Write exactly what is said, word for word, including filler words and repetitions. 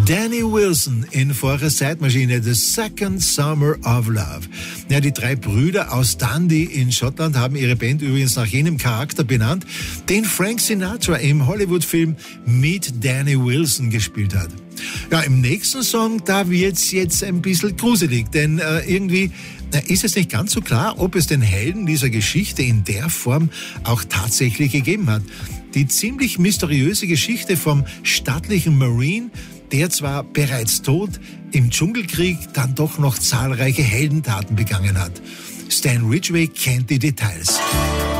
Danny Wilson in Forest Zeitmaschine, The Second Summer of Love. Ja, die drei Brüder aus Dundee in Schottland haben ihre Band übrigens nach jenem Charakter benannt, den Frank Sinatra im Hollywood-Film Meet Danny Wilson gespielt hat. Ja, im nächsten Song, da wird's jetzt ein bisschen gruselig, denn äh, irgendwie äh, ist es nicht ganz so klar, ob es den Helden dieser Geschichte in der Form auch tatsächlich gegeben hat. Die ziemlich mysteriöse Geschichte vom stattlichen Marine, der zwar bereits tot, im Dschungelkrieg dann doch noch zahlreiche Heldentaten begangen hat. Stan Ridgway kennt die Details.